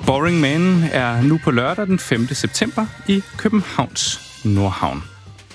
Boring Man er nu på lørdag den 5. september i Københavns Nordhavn.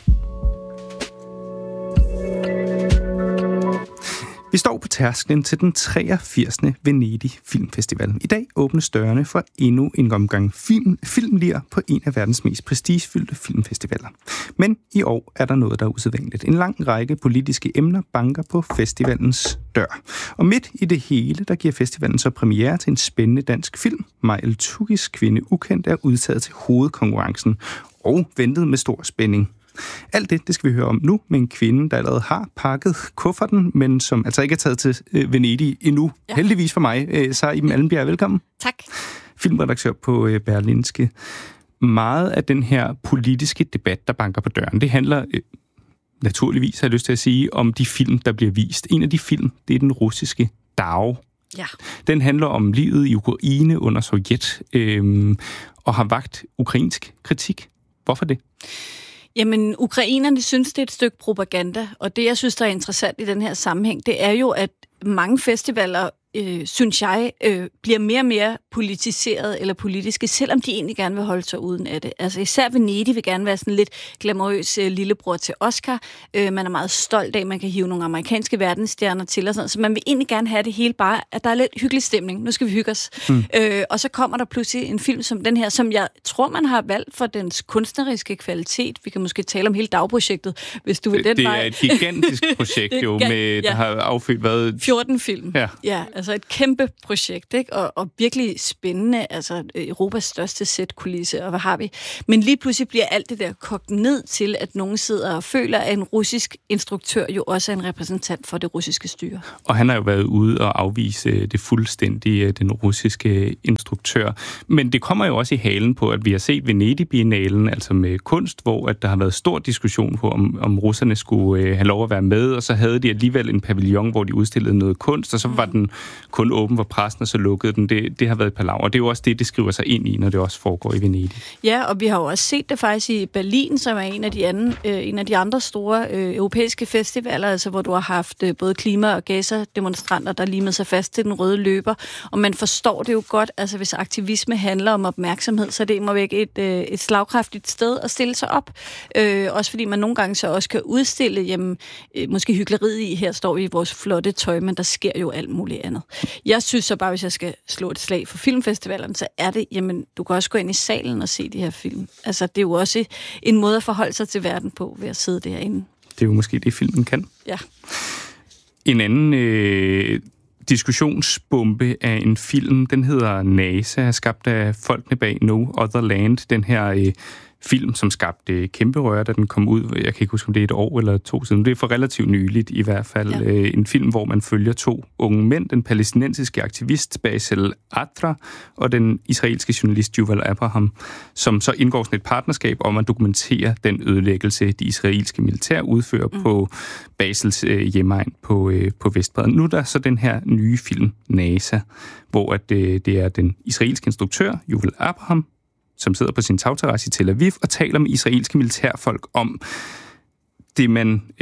Vi står på tærsklen til den 83. Venedig Filmfestival. I dag åbnes dørene for endnu en omgang filmlir på en af verdens mest prestigefyldte filmfestivaler. Men i år er der noget, der er usædvanligt. En lang række politiske emner banker på festivalens dør. Og midt i det hele, der giver festivalen så premiere til en spændende dansk film. Majel Tugis Kvinde Ukendt er udtaget til hovedkonkurrencen og ventet med stor spænding. Alt det skal vi høre om nu med en kvinde, der allerede har pakket kufferten, men som altså ikke er taget til Venedig endnu. Ja. Heldigvis for mig. Sara Iben Allenbjerg, velkommen. Tak. Filmredaktør på Berlingske. Meget af den her politiske debat, der banker på døren, det handler naturligvis, har jeg lyst til at sige, om de film, der bliver vist. En af de film, det er den russiske Dao. Ja. Den handler om livet i Ukraine under Sovjet, og har vakt ukrainsk kritik. Hvorfor det? Jamen, ukrainerne synes, det er et stykke propaganda, og det, jeg synes, der er interessant i den her sammenhæng, det er jo, at mange festivaler, synes jeg, bliver mere og mere politiseret eller politiske, selvom de egentlig gerne vil holde sig uden af det. Altså især Venedig vil gerne være sådan lidt glamourøs lillebror til Oscar. Man er meget stolt af, at man kan hive nogle amerikanske verdensstjerner til og sådan, så man vil egentlig gerne have det hele bare, at der er lidt hyggelig stemning. Nu skal vi hygge os. Og så kommer der pludselig en film som den her, som jeg tror, man har valgt for dens kunstneriske kvalitet. Vi kan måske tale om hele dagprojektet, hvis du vil den vej. Det er et gigantisk projekt jo, der har affyldt 14 film. Ja, altså et kæmpe projekt, ikke? Og virkelig spændende, altså Europas største sætkulisse, og hvad har vi? Men lige pludselig bliver alt det der kogt ned til, at nogen sidder og føler, at en russisk instruktør jo også er en repræsentant for det russiske styre. Og han har jo været ude og afvise det fuldstændige, den russiske instruktør. Men det kommer jo også i halen på, at vi har set Venedig-biennalen, altså med kunst, hvor at der har været stor diskussion på, om russerne skulle have lov at være med, og så havde de alligevel en pavillon, hvor de udstillede noget kunst, og så var den kun åben for pressen, og så lukkede den. Det har været et palaver, og det er jo også det skriver sig ind i, når det også foregår i Venedig. Ja, og vi har jo også set det faktisk i Berlin, som er en af de andre store europæiske festivaler, altså hvor du har haft både klima- og Gaza-demonstranter, der limede sig fast til den røde løber, og man forstår det jo godt, altså hvis aktivisme handler om opmærksomhed, så det er må væk et slagkraftigt sted at stille sig op. Også fordi man nogle gange så også kan udstille, måske hykleriet i, her står vi i vores flotte tøj, men der sker jo alt muligt andet. Jeg synes så bare, hvis jeg skal slå et slag for filmfestivalerne, så er det, du kan også gå ind i salen og se de her film. Altså, det er jo også en måde at forholde sig til verden på, ved at sidde derinde. Det er jo måske det, filmen kan. Ja. En anden diskussionsbombe af en film, den hedder NASA, skabt af folkene bag No Other Land, den her film, som skabte kæmpe røre, da den kom ud. Jeg kan ikke huske, om det er 1 år eller 2 siden. Det er for relativt nyligt i hvert fald. Ja. En film, hvor man følger 2 unge mænd, den palæstinensiske aktivist Bassel Adra og den israelske journalist Yuval Abraham, som så indgår sådan et partnerskab om at dokumentere den ødelæggelse, de israelske militær udfører på Basels hjemegn på Vestbredden. Nu er der så den her nye film, NASA, hvor det er den israelske instruktør Yuval Abraham, som sidder på sin tagterrasse i Tel Aviv og taler med israelske militærfolk om det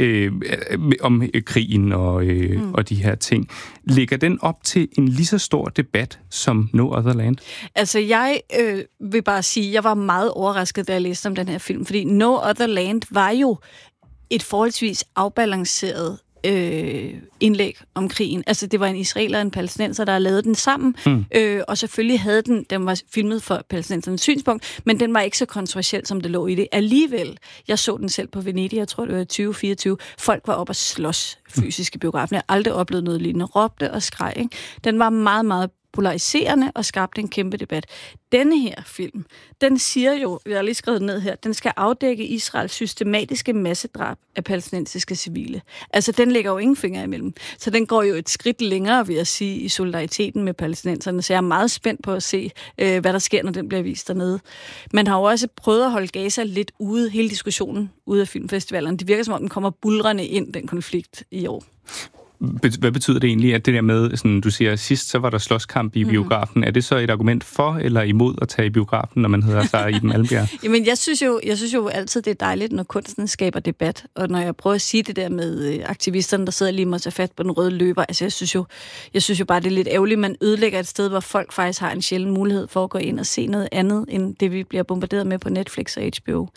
om krigen og de her ting. Ligger den op til en lige så stor debat som No Other Land? Altså, jeg vil bare sige, jeg var meget overrasket, da jeg læste om den her film, fordi No Other Land var jo et forholdsvis afbalanceret indlæg om krigen. Altså, det var en israeler og en palæstinenser, der havde lavet den sammen, og selvfølgelig havde den var filmet for palæstinensernes synspunkt, men den var ikke så kontroversiel, som det lå i det. Alligevel, jeg så den selv på Venedig, jeg tror, det var 2024, folk var oppe og slås fysisk i biografen. Jeg har aldrig oplevet noget lignende. Råbte og skreg, ikke? Den var meget, meget polariserende og skabte en kæmpe debat. Denne her film, den siger jo, jeg har lige skrevet ned her, den skal afdække Israels systematiske massedrab af palæstinensiske civile. Altså, den lægger jo ingen fingre imellem. Så den går jo et skridt længere, vil jeg sige, i solidariteten med palæstinenserne. Så jeg er meget spændt på at se, hvad der sker, når den bliver vist dernede. Man har jo også prøvet at holde Gaza lidt ude, hele diskussionen ude af filmfestivalerne. Det virker som om, den kommer bulrende ind, den konflikt i år. Hvad betyder det egentlig, at det der med, sådan, du siger, sidst så var der slåskamp i biografen. Er det så et argument for eller imod at tage i biografen, når man hedder sig Iben Allenbjerg? Jamen, jeg synes jo altid, det er dejligt, når kunsten skaber debat. Og når jeg prøver at sige det der med aktivisterne, der sidder lige og tager fat på den røde løber, altså jeg synes jo bare, det er lidt ærgerligt, man ødelægger et sted, hvor folk faktisk har en sjælden mulighed for at gå ind og se noget andet, end det vi bliver bombarderet med på Netflix og HBO.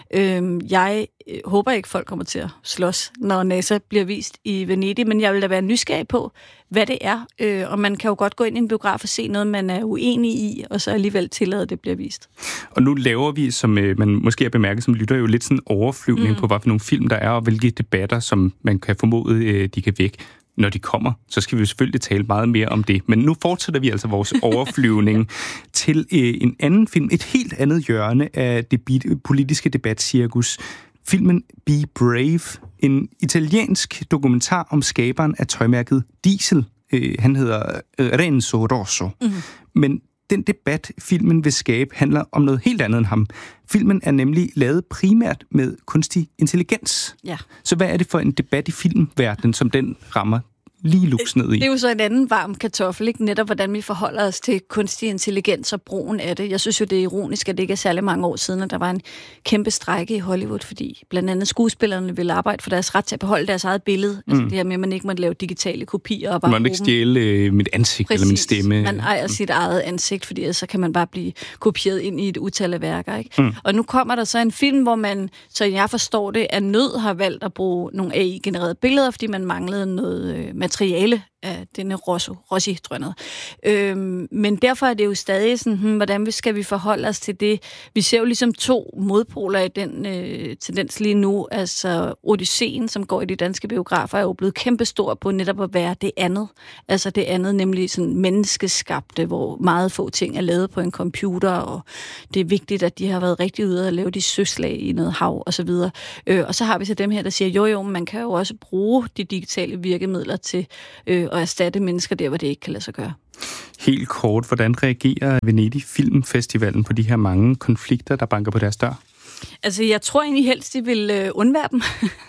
Jeg håber ikke, folk kommer til at slås, når NASA bliver vist i Venedig, men jeg vil da være nysgerrig på, hvad det er. Og man kan jo godt gå ind i en biograf og se noget, man er uenig i, og så alligevel tillade, at det bliver vist. Og nu laver vi, som man måske har bemærket som lytter, jo lidt sådan overflyvning på, hvad for nogle film der er, og hvilke debatter, som man kan formode, de kan vække. Når de kommer, så skal vi jo selvfølgelig tale meget mere om det. Men nu fortsætter vi altså vores overflyvning til en anden film, et helt andet hjørne af det politiske debatcirkus. Filmen Be Brave, en italiensk dokumentar om skaberen af tøjmærket Diesel. Han hedder Renzo Rosso. Men den debat, filmen vil skabe, handler om noget helt andet end ham. Filmen er nemlig lavet primært med kunstig intelligens. Ja. Så hvad er det for en debat i filmverdenen, som den rammer lige luks ned i? Det er jo så en anden varm kartoffel, ikke? Netop hvordan vi forholder os til kunstig intelligens og brugen af det. Jeg synes jo, det er ironisk, at det ikke er særlig mange år siden, at der var en kæmpe strejke i Hollywood, fordi blandt andet skuespillerne ville arbejde for deres ret til at beholde deres eget billede. Altså det her med, at man ikke måtte lave digitale kopier. Og bare man må ikke stjæle mit ansigt. Præcis. Eller min stemme. Man ejer sit eget ansigt, fordi så kan man bare blive kopieret ind i et utal af værker. Ikke? Og nu kommer der så en film, hvor man, så jeg forstår det, af nød har valgt at bruge nogle AI-genererede billeder, fordi man manglede noget materiale af denne Rossi, tror jeg noget. Men derfor er det jo stadig sådan, hvordan skal vi forholde os til det? Vi ser jo ligesom to modpoler i den tendens lige nu. Altså Odysseen, som går i de danske biografer, er jo blevet kæmpestor på netop at være det andet. Altså det andet, nemlig sådan menneskeskabte, hvor meget få ting er lavet på en computer, og det er vigtigt, at de har været rigtig ude og lave de søslag i noget hav, og så videre. Og så har vi så dem her, der siger, jo, man kan jo også bruge de digitale virkemidler til at erstatte mennesker der, hvor det ikke kan lade sig gøre. Helt kort, hvordan reagerer Venedig Filmfestivalen på de her mange konflikter, der banker på deres dør? Altså, jeg tror egentlig helst, de vil undvære dem.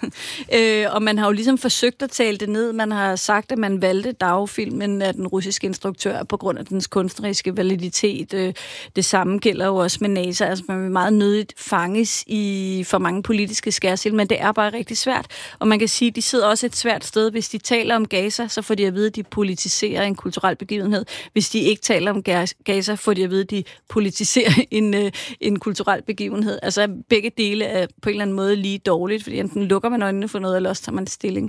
Og man har jo ligesom forsøgt at tale det ned. Man har sagt, at man valgte Dao-filmen af den russiske instruktør på grund af dens kunstneriske validitet. Det samme gælder jo også med NASA. Altså, man vil meget nødigt fanges i for mange politiske skærsild, men det er bare rigtig svært. Og man kan sige, at de sidder også et svært sted. Hvis de taler om Gaza, så får de at vide, at de politiserer en kulturel begivenhed. Hvis de ikke taler om Gaza, får de at vide, at de politiserer en kulturel begivenhed. Altså, begge dele er på en eller anden måde lige dårligt, fordi enten lukker man øjnene for noget, eller også tager man stilling.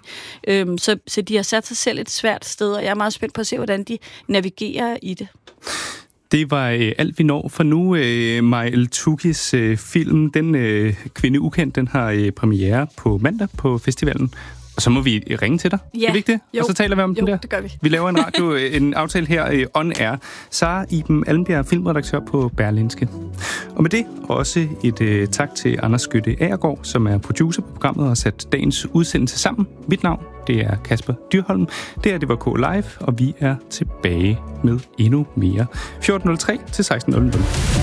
Så de har sat sig selv et svært sted, og jeg er meget spændt på at se, hvordan de navigerer i det. Det var alt, vi når for nu. Maj El-Toukis film, den Kvinde Ukendt, den har premiere på mandag på festivalen. Og så må vi ringe til dig. Ja. Er det ikke det? Jo. Og så taler vi om den der. Det gør vi. Vi laver en aftale her on air. Sara Iben Allenbjerg, filmredaktør på Berlingske. Og med det også et tak til Anders Skytte Agergaard, som er producer på programmet og har sat dagens udsendelse sammen. Mit navn, det er Kasper Dyrholm. Det er DVK Live, og vi er tilbage med endnu mere. 14.03 til 16.00.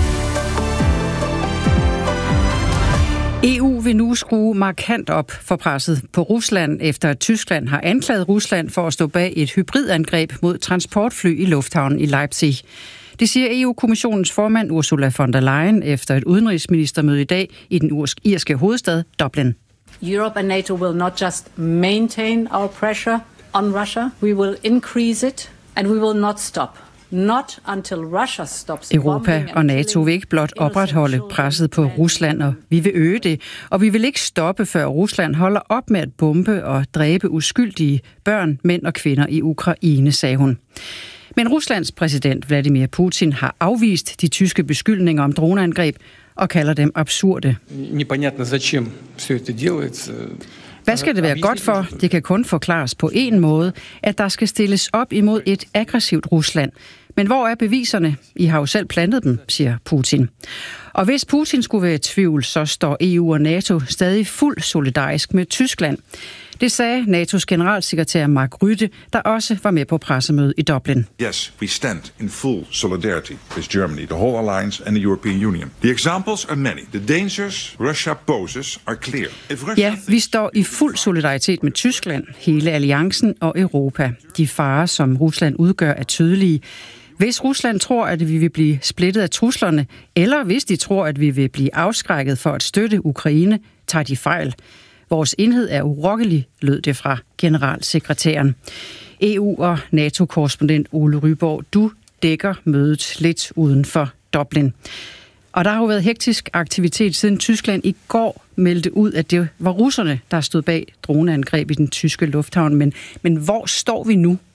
EU vil nu skrue markant op for presset på Rusland, efter at Tyskland har anklaget Rusland for at stå bag et hybridangreb mod transportfly i lufthavnen i Leipzig. Det siger EU-kommissionens formand Ursula von der Leyen efter et udenrigsministermøde i dag i den irske hovedstad Dublin. Europe and NATO will not just maintain our pressure on Russia, we will increase it and we will not stop. Not until Russia stops. Europa og NATO vil ikke blot opretholde presset på Rusland, og vi vil øge det. Og vi vil ikke stoppe, før Rusland holder op med at bombe og dræbe uskyldige børn, mænd og kvinder i Ukraine, sagde hun. Men Ruslands præsident Vladimir Putin har afvist de tyske beskyldninger om droneangreb og kalder dem absurde. Hvad skal det være godt for? Det kan kun forklares på én måde, at der skal stilles op imod et aggressivt Rusland. Men hvor er beviserne? I har jo selv plantet dem, siger Putin. Og hvis Putin skulle være i tvivl, så står EU og NATO stadig fuldt solidarisk med Tyskland. Det sagde NATO's generalsekretær Mark Rutte, der også var med på pressemødet i Dublin. Yes, we stand in full solidarity with Germany, the whole alliance and the European Union. The examples are many. The dangers Russia poses are clear. Ja, vi står i fuld solidaritet med Tyskland, hele alliancen og Europa. De farer, som Rusland udgør, er tydelige. Hvis Rusland tror, at vi vil blive splittet af truslerne, eller hvis de tror, at vi vil blive afskrækket for at støtte Ukraine, tager de fejl. Vores enhed er urokkelig, lød det fra generalsekretæren. EU- og NATO-korrespondent Ole Ryborg, du dækker mødet lidt uden for Dublin. Og der har jo været hektisk aktivitet siden Tyskland i går meldte ud, at det var russerne, der stod bag droneangreb i den tyske lufthavn. Men hvor står vi nu?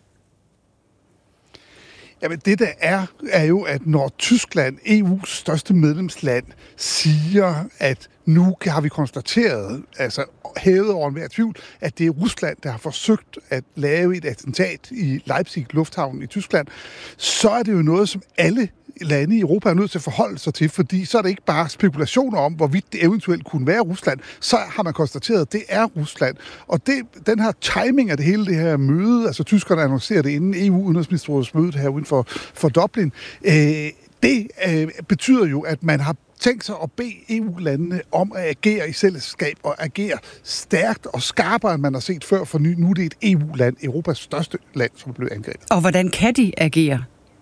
Jamen det der er jo, at når Tyskland, EU's største medlemsland, siger, at nu har vi konstateret, altså hævet over enhver tvivl, at det er Rusland, der har forsøgt at lave et attentat i Leipzig lufthavnen i Tyskland, så er det jo noget, som alle lande i Europa er nødt til at forholde sig til, fordi så er det ikke bare spekulationer om, hvorvidt det eventuelt kunne være Rusland. Så har man konstateret, at det er Rusland. Og den her timing af det hele det her møde, altså tyskerne annoncerer det inden EU-udenrigsministerrådets møde her uden for Dublin, det betyder jo, at man har tænkt sig at bede EU-landene om at agere i selskab og agere stærkt og skarpere, end man har set før, for nu er det et EU-land, Europas største land, som er blevet angrebet. Og hvordan kan de agere?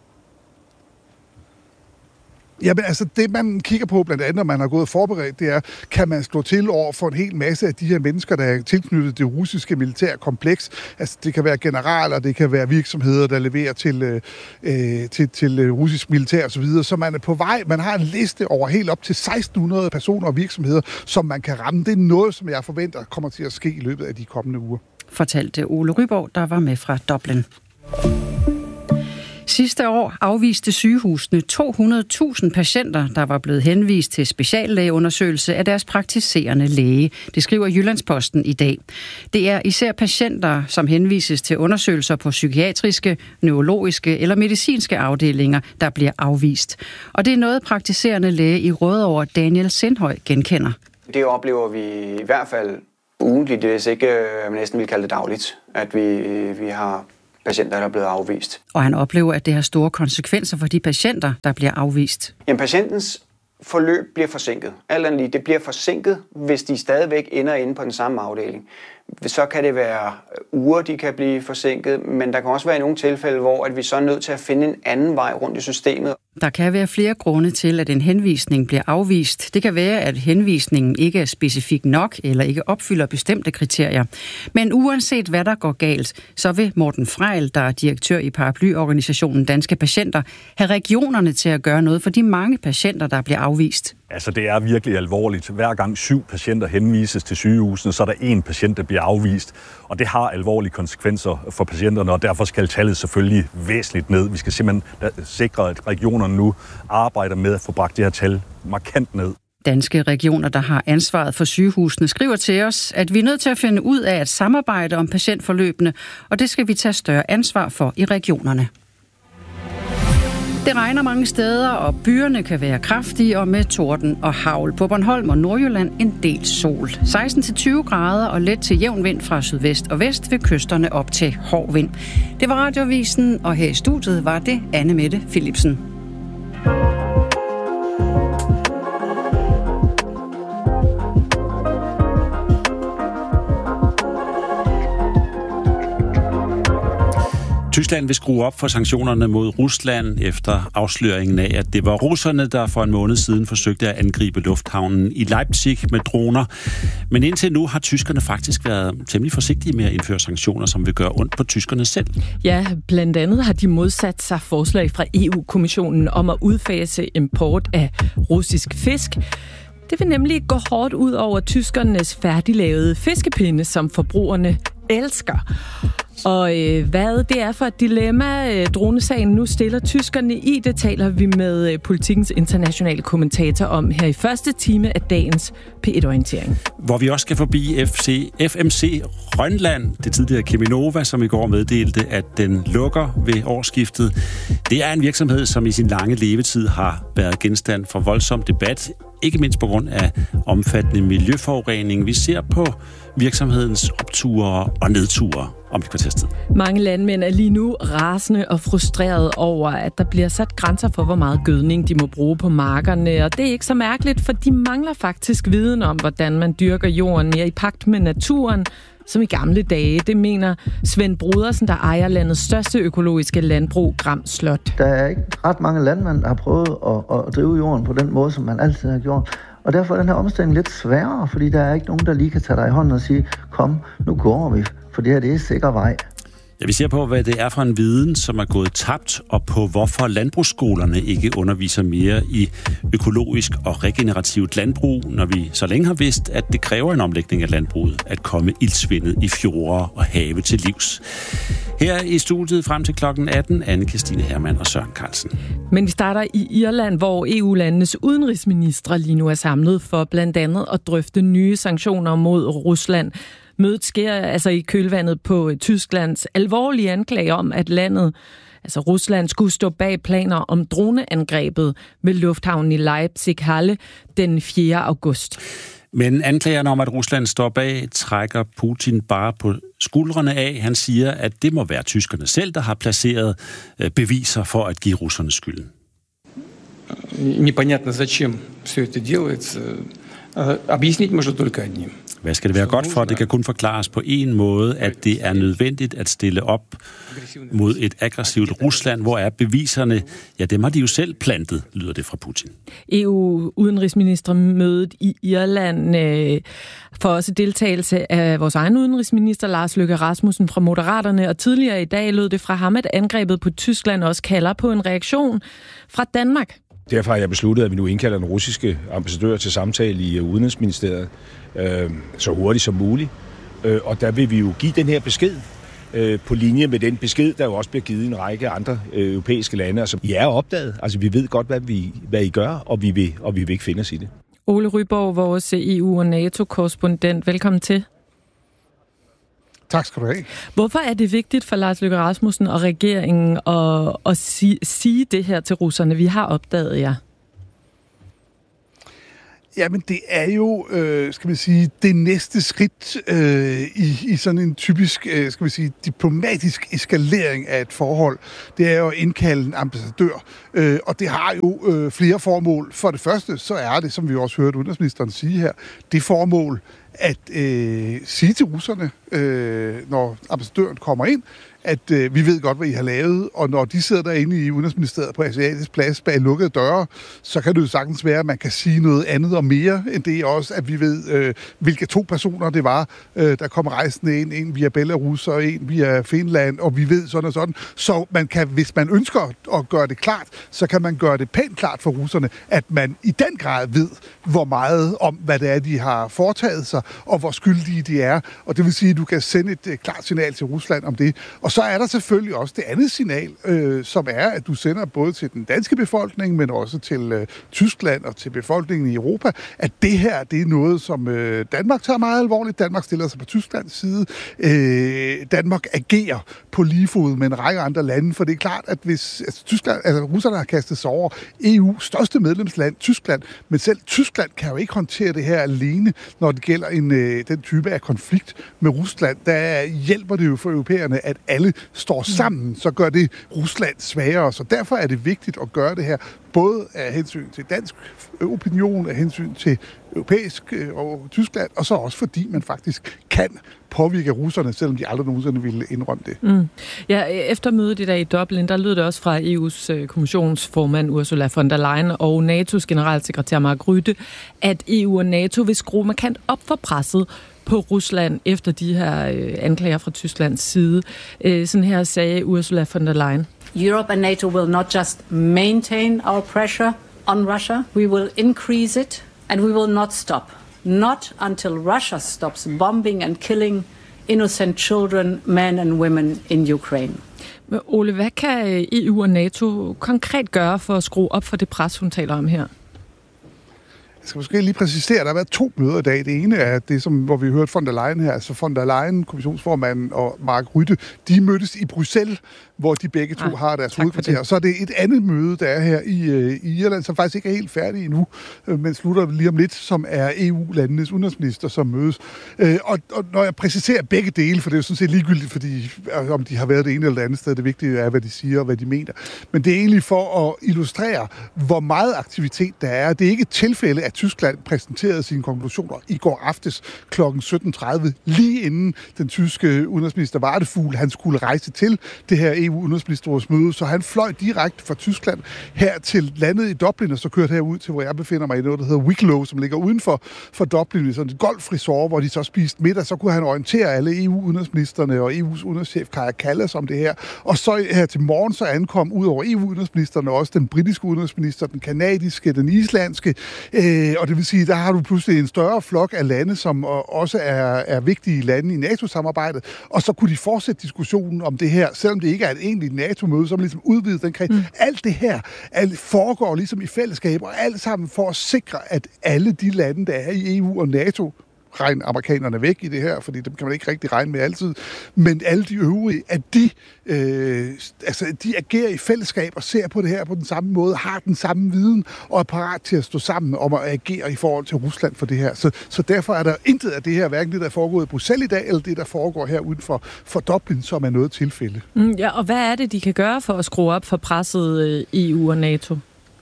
Jamen altså, det man kigger på, blandt andet, når man har gået forberedt, det er, kan man slå til over for en hel masse af de her mennesker, der er tilknyttet det russiske militære kompleks. Altså, det kan være generaler, det kan være virksomheder, der leverer til russisk militær osv. Så man er på vej, man har en liste over helt op til 1600 personer og virksomheder, som man kan ramme. Det er noget, som jeg forventer kommer til at ske i løbet af de kommende uger. Fortalte Ole Ryborg, der var med fra Dublin. Sidste år afviste sygehusene 200.000 patienter, der var blevet henvist til speciallægeundersøgelse af deres praktiserende læge. Det skriver Jyllandsposten i dag. Det er især patienter, som henvises til undersøgelser på psykiatriske, neurologiske eller medicinske afdelinger, der bliver afvist. Og det er noget praktiserende læge i Rødovre, Daniel Sindhøj, genkender. Det oplever vi i hvert fald ugentligt, hvis ikke man næsten vil kalde det dagligt, at vi har patienter, der er blevet afvist. Og han oplever, at det har store konsekvenser for de patienter, der bliver afvist. Jamen, patientens forløb bliver forsinket. Alt andet lige, det bliver forsinket, hvis de stadigvæk ender inde på den samme afdeling. Så kan det være uger, de kan blive forsinket, men der kan også være nogle tilfælde, hvor at vi så er nødt til at finde en anden vej rundt i systemet. Der kan være flere grunde til, at en henvisning bliver afvist. Det kan være, at henvisningen ikke er specifik nok eller ikke opfylder bestemte kriterier. Men uanset hvad der går galt, så vil Morten Frejl, der er direktør i paraplyorganisationen Danske Patienter, have regionerne til at gøre noget for de mange patienter, der bliver afvist. Altså, det er virkelig alvorligt. Hver gang 7 patienter henvises til sygehusene, så er der 1 patient, der bliver afvist. Og det har alvorlige konsekvenser for patienterne, og derfor skal tallet selvfølgelig væsentligt ned. Vi skal simpelthen sikre, at regionerne nu arbejder med at få bragt det her tal markant ned. Danske regioner, der har ansvaret for sygehusene, skriver til os, at vi er nødt til at finde ud af at samarbejde om patientforløbene, og det skal vi tage større ansvar for i regionerne. Det regner mange steder, og byerne kan være kraftige og med torden og hagl. På Bornholm og Nordjylland en del sol. 16-20 grader og let til jævn vind fra sydvest og vest ved kysterne op til hård vind. Det var Radioavisen, og her i studiet var det Anne Mette Philipsen. Tyskland vil skrue op for sanktionerne mod Rusland efter afsløringen af, at det var russerne, der for en måned siden forsøgte at angribe lufthavnen i Leipzig med droner. Men indtil nu har tyskerne faktisk været temmelig forsigtige med at indføre sanktioner, som vil gøre ondt på tyskerne selv. Ja, blandt andet har de modsat sig forslag fra EU-kommissionen om at udfase import af russisk fisk. Det vil nemlig gå hårdt ud over tyskernes færdiglavede fiskepinde, som forbrugerne elsker. Og hvad det er for et dilemma, dronesagen nu stiller tyskerne i, det taler vi med Politikens internationale kommentator om her i første time af dagens P1-orientering. Hvor vi også skal forbi FMC Rønland, det tidligere Cheminova, som i går meddelte, at den lukker ved årsskiftet. Det er en virksomhed, som i sin lange levetid har været genstand for voldsom debat ikke mindst på grund af omfattende miljøforurening. Vi ser på virksomhedens opture og nedture om et kvarters tid. Mange landmænd er lige nu rasende og frustreret over, at der bliver sat grænser for, hvor meget gødning de må bruge på markerne. Og det er ikke så mærkeligt, for de mangler faktisk viden om, hvordan man dyrker jorden mere i pagt med naturen, som i gamle dage. Det mener Svend Brodersen, der ejer landets største økologiske landbrug, Gram Slot. Der er ikke ret mange landmænd, der har prøvet at drive jorden på den måde, som man altid har gjort. Og derfor er den her omstilling lidt sværere, fordi der er ikke nogen, der lige kan tage dig i hånden og sige, kom, nu går vi, for det her det er sikker vej. Ja, vi ser på, hvad det er for en viden, som er gået tabt, og på hvorfor landbrugsskolerne ikke underviser mere i økologisk og regenerativt landbrug, når vi så længe har vidst, at det kræver en omlægning af landbruget at komme iltsvindet i fjorde og have til livs. Her i studiet frem til klokken 18, Anne-Kristine Hermann og Søren Carlsen. Men vi starter i Irland, hvor EU-landenes udenrigsministre lige nu er samlet for blandt andet at drøfte nye sanktioner mod Rusland. Mødet sker altså i kølvandet på Tysklands alvorlige anklager om, at landet, altså Rusland, skulle stå bag planer om droneangrebet ved lufthavnen i Leipzig-Halle den 4. august. Men anklagerne om, at Rusland står bag, trækker Putin bare på skuldrene af. Han siger, at det må være tyskerne selv, der har placeret beviser for at give russerne skylden. Непонятно, зачем все это делается. Объяснить можно только одним. Hvad skal det være godt for? Det kan kun forklares på en måde, at det er nødvendigt at stille op mod et aggressivt Rusland. Hvor er beviserne? Ja, dem har de jo selv plantet, lyder det fra Putin. EU-udenrigsministermødet i Irland får også deltagelse af vores egen udenrigsminister, Lars Løkke Rasmussen fra Moderaterne. Og tidligere i dag lød det fra ham, at angrebet på Tyskland også kalder på en reaktion fra Danmark. Derfor har jeg besluttet, at vi nu indkalder den russiske ambassadør til samtale i Udenrigsministeriet så hurtigt som muligt. Og der vil vi jo give den her besked på linje med den besked, der jo også bliver givet i en række andre europæiske lande. Altså, I er opdaget. Altså, vi ved godt, hvad I gør, og vi vil ikke finde os i det. Ole Ryborg, vores EU- og NATO-korrespondent. Velkommen til. Tak skal du have. Hvorfor er det vigtigt for Lars Løkke Rasmussen og regeringen at sige det her til russerne? Vi har opdaget jer. Jamen, det er jo, skal vi sige, det næste skridt i sådan en typisk, skal vi sige, diplomatisk eskalering af et forhold. Det er jo at indkalde en ambassadør, og det har jo flere formål. For det første, så er det, som vi også hørte udenrigsministeren sige her, det formål at sige til russerne, når ambassadøren kommer ind, at vi ved godt, hvad I har lavet, og når de sidder derinde i Udenrigsministeriet på Asiatisk Plads bag lukkede døre, så kan det jo sagtens være, at man kan sige noget andet og mere end det også, at vi ved, hvilke 2 personer det var, der kom rejsende ind, en via Belarus og en via Finland, og vi ved sådan og sådan. Så man kan, hvis man ønsker at gøre det klart, så kan man gøre det pænt klart for russerne, at man i den grad ved, hvor meget om, hvad det er, de har foretaget sig, og hvor skyldige de er. Og det vil sige, at du kan sende et klart signal til Rusland om det. Og så er der selvfølgelig også det andet signal, som er, at du sender både til den danske befolkning, men også til Tyskland og til befolkningen i Europa, at det her, det er noget, som Danmark tager meget alvorligt. Danmark stiller sig på Tysklands side. Danmark agerer på lige fod med en række andre lande, for det er klart, at hvis russerne har kastet sig over EU's største medlemsland, Tyskland, men selv Tyskland kan jo ikke håndtere det her alene, når det gælder den type af konflikt med Rusland. Der hjælper det jo for europæerne, at alle står sammen, så gør det Rusland svagere. Så derfor er det vigtigt at gøre det her, både af hensyn til dansk opinion, af hensyn til europæisk og Tyskland, og så også fordi man faktisk kan påvirke russerne, selvom de aldrig nogensinde ville indrømme det. Mm. Ja, efter mødet i dag i Dublin, der lød det også fra EU's kommissionsformand Ursula von der Leyen og NATO's generalsekretær Mark Rutte, at EU og NATO vil skrue markant op for presset på Rusland efter de her anklager fra Tysklands side. Sådan her sagde Ursula von der Leyen. Europe and NATO will not just maintain our pressure on Russia, we will increase it, and we will not stop. Not until Russia stops bombing and killing innocent children, men and women in Ukraine. Men Ole, hvad kan EU og NATO konkret gøre for at skrue op for det pres, hun taler om her? Jeg skal måske lige præcisere, at der har været 2 møder i dag. Det ene er det, hvor vi hørte von der Leyen her, altså von der Leyen, kommissionsformanden og Mark Rutte, de mødtes i Bruxelles hvor de begge to har deres hovedkvarter. Så er det et andet møde, der er her i Irland, som faktisk ikke er helt færdig endnu, men slutter lige om lidt, som er EU-landenes udenrigsminister, som mødes. Og når jeg præciserer begge dele, for det er jo sådan set ligegyldigt, fordi om de har været det ene eller det andet sted, det vigtige er, hvad de siger og hvad de mener. Men det er egentlig for at illustrere, hvor meget aktivitet der er. Det er ikke et tilfælde, at Tyskland præsenterede sine konklusioner i går aftes kl. 17.30, lige inden den tyske udenrigsminister Vardefugl, han skulle rejse til det her EU-udenrigsministerrådsmøde, så han fløj direkte fra Tyskland her til landet i Dublin, og så kørte herud til, hvor jeg befinder mig i noget, der hedder Wicklow, som ligger uden for Dublin, i sådan et golfresort, hvor de så spiste middag. Så kunne han orientere alle EU-udenrigsministerne og EU's udenrigschef Kaja Kallas om det her. Og så her til morgen, så ankom ud over EU-udenrigsministerne også den britiske udenrigsminister, den kanadiske, den islandske, og det vil sige, der har du pludselig en større flok af lande, som også er vigtige lande i NATO-samarbejdet, og så kunne de fortsætte diskussionen om det her, selvom det ikke er et egentligt NATO-møde, som ligesom udvidet den kreds. Alt det her foregår ligesom i fællesskab, og alt sammen for at sikre, at alle de lande, der er i EU og NATO, regn amerikanerne væk i det her, fordi dem kan man ikke rigtig regne med altid, men alle de øvrige, at de agerer i fællesskab og ser på det her på den samme måde, har den samme viden og er parat til at stå sammen om at agere i forhold til Rusland for det her. Så derfor er der intet af det her, hverken det, der foregår i Bruxelles i dag, eller det, der foregår her uden for Dublin, som er noget tilfælde. Ja, og hvad er det, de kan gøre for at skrue op for presset EU og NATO?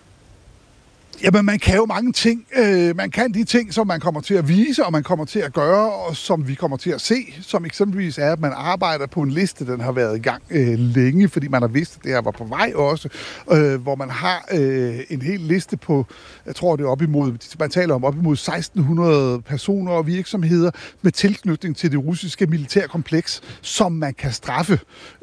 Jamen, man kan jo mange ting. Man kan de ting, som man kommer til at vise, og man kommer til at gøre, og som vi kommer til at se, som eksempelvis er, at man arbejder på en liste, den har været i gang længe, fordi man har vidst, at det her var på vej også, hvor man har en hel liste på, jeg tror det er op imod, man taler om op imod 1600 personer og virksomheder med tilknytning til det russiske militærkompleks, som man kan straffe.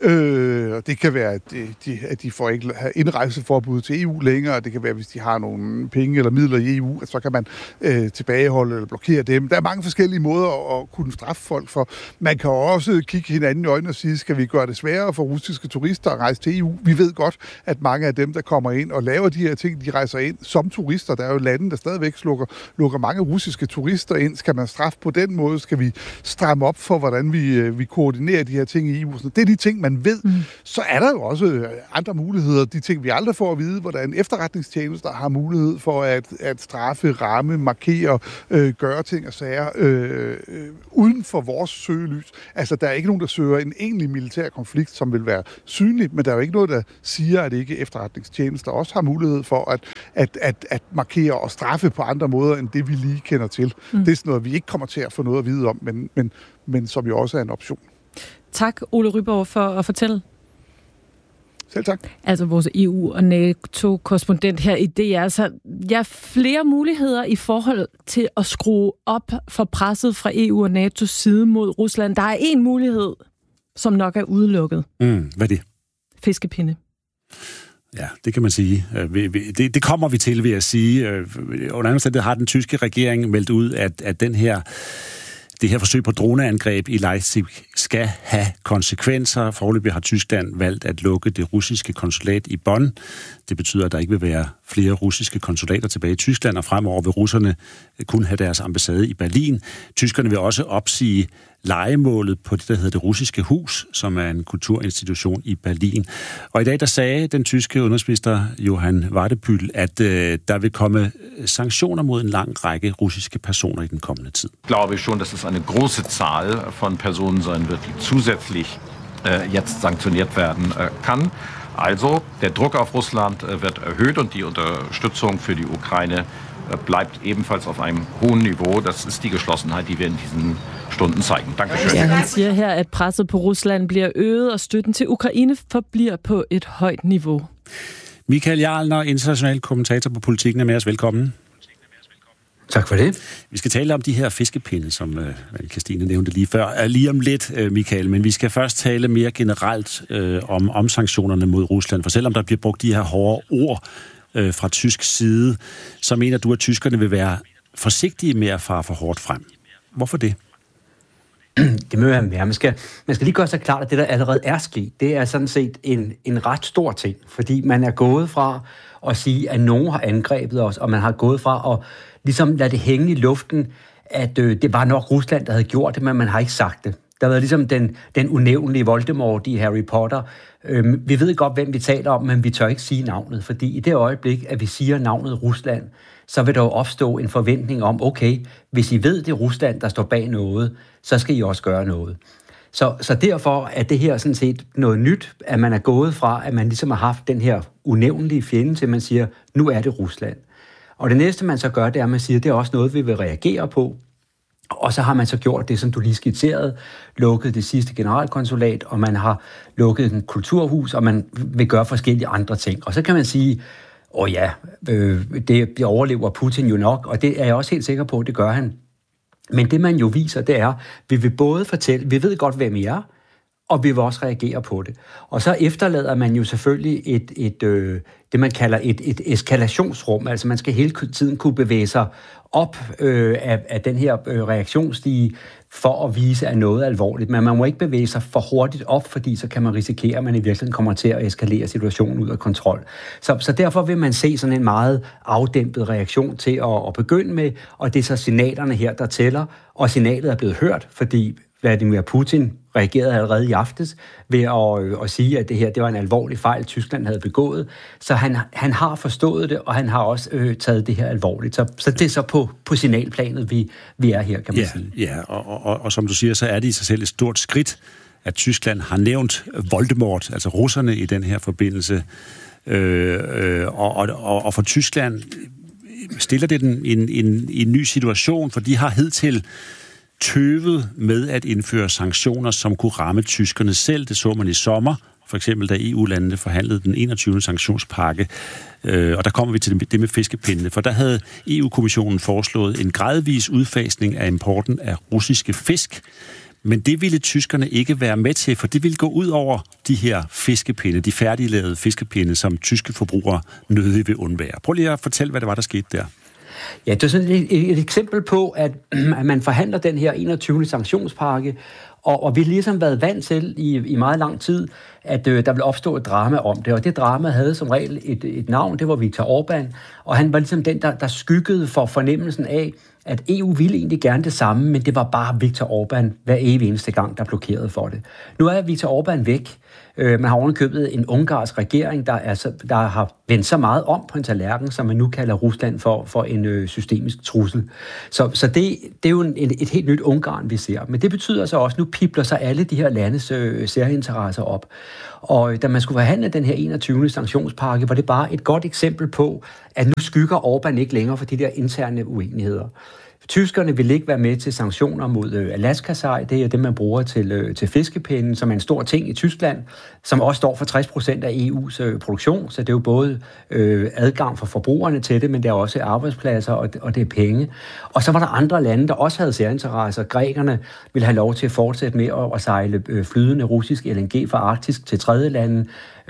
Det kan være, at de får ikke have indrejseforbud til EU længere, det kan være, hvis de har nogle penge eller midler i EU, så kan man tilbageholde eller blokere dem. Der er mange forskellige måder at kunne straffe folk for. Man kan også kigge hinanden i øjnene og sige, skal vi gøre det sværere for russiske turister at rejse til EU? Vi ved godt, at mange af dem, der kommer ind og laver de her ting, de rejser ind som turister. Der er jo lande, der stadigvæk lukker mange russiske turister ind. Skal man straffe på den måde? Skal vi stramme op for, hvordan vi koordinerer de her ting i EU? Det er de ting, man ved. Så er der jo også andre muligheder. De ting, vi aldrig får at vide, hvordan efterretningstjenester har mulighed for at straffe, ramme, markere, gøre ting og sager uden for vores søgelys. Altså, der er ikke nogen, der søger en egentlig militær konflikt, som vil være synlig, men der er jo ikke noget, der siger, at ikke efterretningstjenester også har mulighed for at markere og straffe på andre måder, end det vi lige kender til. Det er sådan noget, vi ikke kommer til at få noget at vide om, men som jo også er en option. Tak, Ole Ryborg, for at fortælle. Selv tak. Altså vores EU- og NATO-korrespondent her i DR. Så flere muligheder i forhold til at skrue op for presset fra EU og NATO's side mod Rusland. Der er en mulighed, som nok er udelukket. Hvad er det? Fiskepinde. Ja, det kan man sige. Det kommer vi til, vil jeg sige. Under anden omstændighed har den tyske regering meldt ud, at det her forsøg på droneangreb i Leipzig skal have konsekvenser. Foreløbig har Tyskland valgt at lukke det russiske konsulat i Bonn. Det betyder, at der ikke vil være flere russiske konsulater tilbage i Tyskland, og fremover vil russerne kun have deres ambassade i Berlin. Tyskerne vil også opsige lejemålet på det, der hedder Det Russiske Hus, som er en kulturinstitution i Berlin. Og i dag, der sagde den tyske udenrigsminister Johann Wadephüll, at der vil komme sanktioner mod en lang række russiske personer i den kommende tid. Jeg glaube schon, dass es eine große Zahl von Personen sein wird, die zusätzlich jetzt sanktioniert werden kann. Also, der Druck auf Russland wird erhöht und die Unterstützung für die Ukraine bleibt ebenfalls auf einem hohen Niveau. Das ist die Geschlossenheit, die wir in diesen Stunden zeigen. Dankeschön. Ja, han siger her, at presset på Rusland bliver øget, og støtten til Ukraine forbliver på et højt niveau. Michael Jarlner, international kommentator på Politikken, er med os. Velkommen. Tak for det. Vi skal tale om de her fiskepinde, som Christine nævnte lige før. Lige om lidt, Michael, men vi skal først tale mere generelt om sanktionerne mod Rusland. For selvom der bliver brugt de her hårde ord fra tysk side, så mener du, at tyskerne vil være forsigtige med at fare for hårdt frem. Hvorfor det? Det må være mere. Man skal lige gøre sig klart, at det, der allerede er sket, det er sådan set en ret stor ting, fordi man er gået fra at sige, at nogen har angrebet os, og man har gået fra at ligesom lade det hænge i luften, at det var nok Rusland, der havde gjort det, men man har ikke sagt det. Der har været ligesom den unævnlige Voldemort i Harry Potter. Vi ved godt, hvem vi taler om, men vi tør ikke sige navnet, fordi i det øjeblik, at vi siger navnet Rusland, så vil der jo opstå en forventning om, okay, hvis I ved, det er Rusland, der står bag noget, så skal I også gøre noget. Så derfor er det her sådan set noget nyt, at man er gået fra, at man ligesom har haft den her unævnlige fjende, til man siger, nu er det Rusland. Og det næste, man så gør, det er, at man siger, det er også noget, vi vil reagere på. Og så har man så gjort det, som du lige skitserede, lukket det sidste generalkonsulat, og man har lukket en kulturhus, og man vil gøre forskellige andre ting. Og så kan man sige, det overlever Putin jo nok, og det er jeg også helt sikker på, det gør han. Men det, man jo viser, det er, vi vil både fortælle, vi ved godt, hvem I er, og vi vil også reagere på det. Og så efterlader man jo selvfølgelig det, man kalder et eskalationsrum. Altså man skal hele tiden kunne bevæge sig op af den her reaktionsstige for at vise, at noget er alvorligt. Men man må ikke bevæge sig for hurtigt op, fordi så kan man risikere, at man i virkeligheden kommer til at eskalere situationen ud af kontrol. Så derfor vil man se sådan en meget afdæmpet reaktion til at begynde med, og det er så signalerne her, der tæller, og signalet er blevet hørt, fordi Vladimir Putin reagerede allerede i aftes ved at sige, at det var en alvorlig fejl, Tyskland havde begået. Så han har forstået det, og han har også taget det her alvorligt. Så det er så på signalplanet, vi er her, kan man sige. Ja, og som du siger, så er det i sig selv et stort skridt, at Tyskland har nævnt Voldemort, altså russerne i den her forbindelse. Og for Tyskland stiller det den i en ny situation, for de har hidtil tøvet med at indføre sanktioner, som kunne ramme tyskerne selv. Det så man i sommer, for eksempel da EU-landene forhandlede den 21. sanktionspakke. Og der kommer vi til det med fiskepindene, for der havde EU-kommissionen foreslået en gradvis udfasning af importen af russiske fisk. Men det ville tyskerne ikke være med til, for det ville gå ud over de her fiskepinde, de færdiglavede fiskepinde, som tyske forbrugere nødig vil undvære. Prøv lige at fortælle, hvad det var, der skete der. Ja, det er sådan et eksempel på, at man forhandler den her 21. sanktionspakke, og vi har ligesom været vant til i meget lang tid, at der vil opstå et drama om det, og det drama havde som regel et navn, det var Viktor Orbán, og han var ligesom den, der skyggede for fornemmelsen af, at EU ville egentlig gerne det samme, men det var bare Viktor Orbán hver evig eneste gang, der blokerede for det. Nu er Viktor Orbán væk. Man har ovenikøbet en ungarsk regering, der har vendt så meget om på en tallerken, som man nu kalder Rusland for en systemisk trussel. Så det er jo et helt nyt Ungarn, vi ser. Men det betyder så også, at nu pibler sig alle de her landes særinteresser op. Og da man skulle forhandle den her 21. sanktionspakke, var det bare et godt eksempel på, at nu skygger Orbán ikke længere for de der interne uenigheder. Tyskerne vil ikke være med til sanktioner mod Alaska-sej. Det er det, man bruger til fiskepinden, som er en stor ting i Tyskland, som også står for 60% af EU's produktion. Så det er jo både adgang for forbrugerne til det, men det er også arbejdspladser, og det er penge. Og så var der andre lande, der også havde særinteresser. Grækerne ville have lov til at fortsætte med at sejle flydende russisk LNG fra Arktis til tredje lande,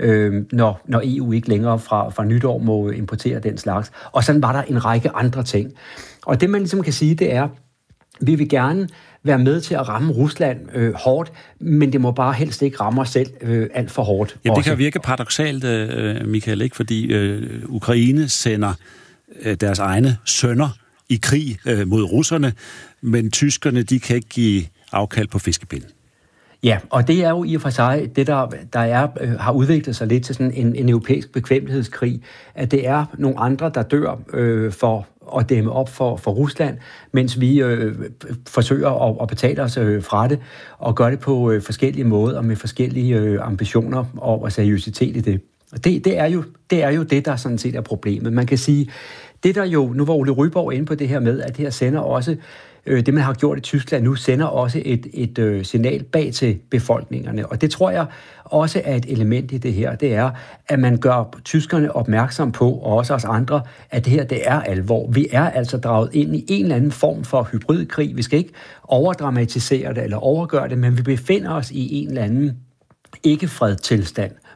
når EU ikke længere fra nytår må importere den slags. Og sådan var der en række andre ting. Og det, man ligesom kan sige, det er, vi vil gerne være med til at ramme Rusland hårdt, men det må bare helst ikke ramme os selv alt for hårdt. Ja, det kan virke paradoksalt, Michael, ikke? Fordi Ukraine sender deres egne sønner i krig mod russerne, men tyskerne, de kan ikke give afkald på fiskepinden. Ja, og det er jo i og for sig det, der har udviklet sig lidt til sådan en europæisk bekvemmelighedskrig, at det er nogle andre, der dør for at dæmme op for Rusland, mens vi forsøger at betale os fra det, og gøre det på forskellige måder og med forskellige ambitioner og seriøsitet i det. Og det er jo det, der sådan set er problemet. Man kan sige, det der jo, nu var Ole Ryborg inde på det her med, at det her sender også, det man har gjort i Tyskland nu, sender også et signal bag til befolkningerne. Og det tror jeg også er et element i det her. Det er, at man gør tyskerne opmærksom på, og også os andre, at det her, det er alvor. Vi er altså draget ind i en eller anden form for hybridkrig. Vi skal ikke overdramatisere det eller overgøre det, men vi befinder os i en eller anden ikke-fredtilstand,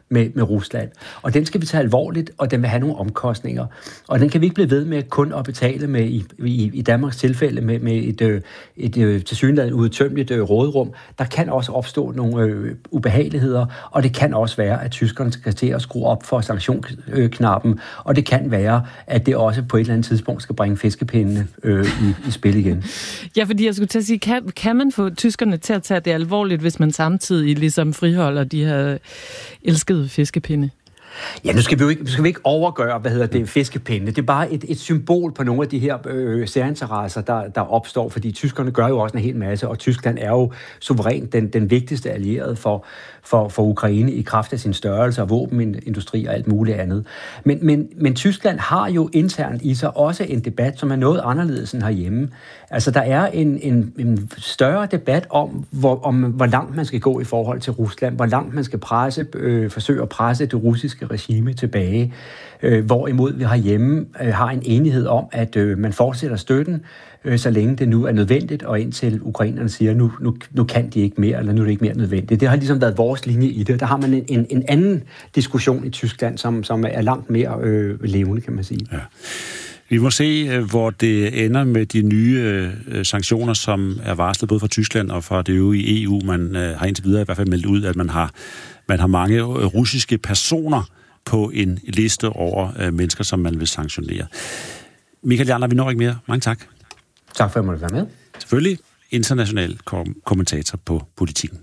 med Rusland. Og den skal vi tage alvorligt, og den vil have nogle omkostninger. Og den kan vi ikke blive ved med kun at betale med i Danmarks tilfælde med et tilsyneladende udtømmeligt råderum. Der kan også opstå nogle ubehageligheder, og det kan også være, at tyskerne skal til at skrue op for sanktionsknappen, og det kan være, at det også på et eller andet tidspunkt skal bringe fiskepindene i spil igen. Ja, fordi jeg skulle til at sige, kan man få tyskerne til at tage det alvorligt, hvis man samtidig ligesom friholder de her elskede fiskepinde? Ja, nu skal vi ikke overgøre, fiskepinde. Det er bare et symbol på nogle af de her særinteresser, der opstår, fordi tyskerne gør jo også en hel masse, og Tyskland er jo suverænt den vigtigste allierede for Ukraine i kraft af sin størrelse og våbenindustri og alt muligt andet. Men Tyskland har jo internt i sig også en debat, som er noget anderledes end herhjemme. Altså, der er en større debat om, hvor langt man skal gå i forhold til Rusland, hvor langt man skal forsøge at presse det russiske regime tilbage, hvorimod vi herhjemme har en enighed om, at man fortsætter støtten, så længe det nu er nødvendigt, og indtil ukrainerne siger, nu kan de ikke mere, eller nu er det ikke mere nødvendigt. Det har ligesom været vores linje i det. Der har man en anden diskussion i Tyskland, som er langt mere levende, kan man sige. Ja. Vi må se, hvor det ender med de nye sanktioner, som er varslet både fra Tyskland og fra det øvrige EU. Man har indtil videre i hvert fald meldt ud, at man har mange russiske personer på en liste over mennesker, som man vil sanktionere. Michael Jarler, vi når ikke mere. Mange tak. Tak for, at jeg måtte være med. Selvfølgelig international kommentator på Politikken.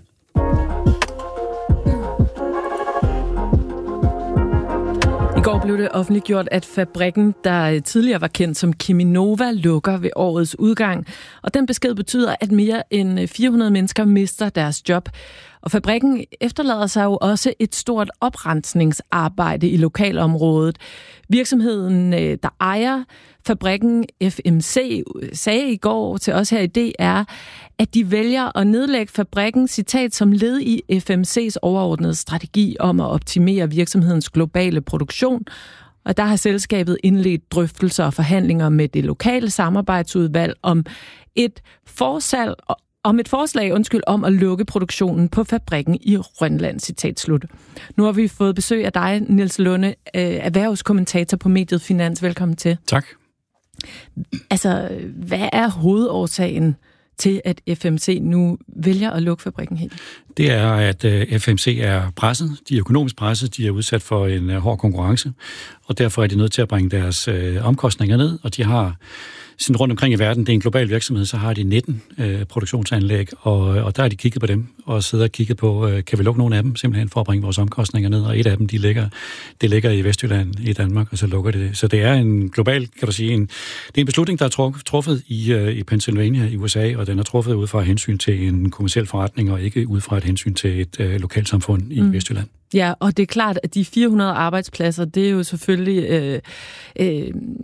I går blev det offentliggjort, at fabrikken, der tidligere var kendt som Cheminova, lukker ved årets udgang. Og den besked betyder, at mere end 400 mennesker mister deres job. Og fabrikken efterlader sig jo også et stort oprensningsarbejde i lokalområdet. Virksomheden, der ejer fabrikken FMC, sagde i går til os her i DR, at de vælger at nedlægge fabrikken, citat, som led i FMC's overordnede strategi om at optimere virksomhedens globale produktion. Og der har selskabet indledt drøftelser og forhandlinger med det lokale samarbejdsudvalg om et forslag om at lukke produktionen på fabrikken i Rønland, citat slut. Nu har vi fået besøg af dig, Niels Lunde, erhvervskommentator på mediet Finans. Velkommen til. Tak. Altså, hvad er hovedårsagen til, at FMC nu vælger at lukke fabrikken helt? Det er, at FMC er presset. De er økonomisk presset. De er udsat for en hård konkurrence, og derfor er de nødt til at bringe deres omkostninger ned, og de har sådan rundt omkring i verden, det er en global virksomhed, så har de 19 produktionsanlæg, og der har de kigget på dem, og sidder og kigget på, kan vi lukke nogle af dem, simpelthen for at bringe vores omkostninger ned, og et af dem, det ligger i Vestjylland i Danmark, og så lukker det. Så det er en global, kan du sige, det er en beslutning, der er truffet i Pennsylvania i USA, og den er truffet ud fra et hensyn til en kommerciel forretning, og ikke ud fra et hensyn til et lokalsamfund i Vestjylland. Ja, og det er klart, at de 400 arbejdspladser, det er jo selvfølgelig